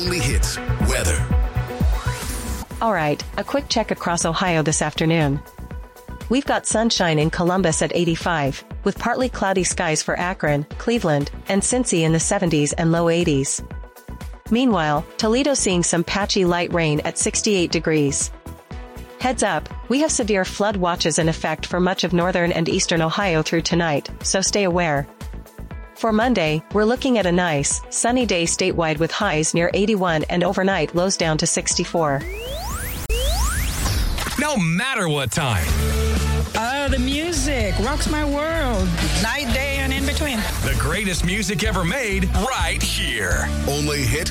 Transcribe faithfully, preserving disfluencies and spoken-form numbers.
Only Hits weather. All right, a quick check across Ohio this afternoon. We've got sunshine in Columbus at eighty-five, with partly cloudy skies for Akron, Cleveland, and Cincy in the seventies and low eighties. Meanwhile, Toledo seeing some patchy light rain at sixty-eight degrees. Heads up, we have severe flood watches in effect for much of northern and eastern Ohio through tonight, so stay aware. For Monday, we're looking at a nice, sunny day statewide with highs near eighty-one and overnight lows down to sixty-four. No matter what time. Oh, the music rocks my world. Night, day, and in between. The greatest music ever made right here. Only Hit